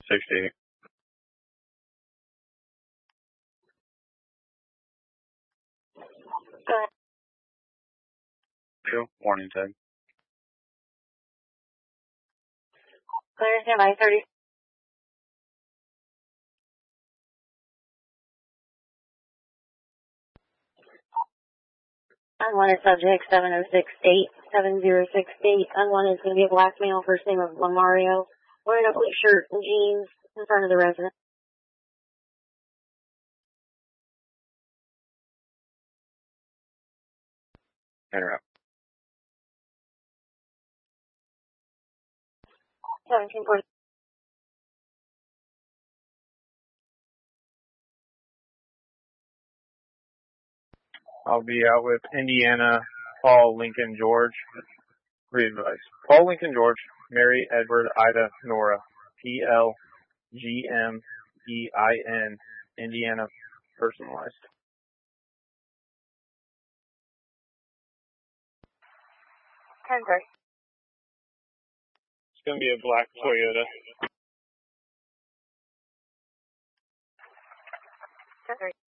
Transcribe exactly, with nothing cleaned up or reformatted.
sixty-eight. Go ahead. Two. Morning, Ted. Clear standby thirty. Unwanted subject seven oh six eight seven zero six eight. Unwanted is going to be a black male, first name of Lamario, wearing a blue shirt and jeans in front of the resident. Interrupt. seventeen forty. I'll be out with Indiana, Paul Lincoln George. Read advice. Paul Lincoln George, Mary Edward Ida Nora, P L G M E I N, Indiana, personalized. ten thirty. It's going to be a black Toyota. ten thirty.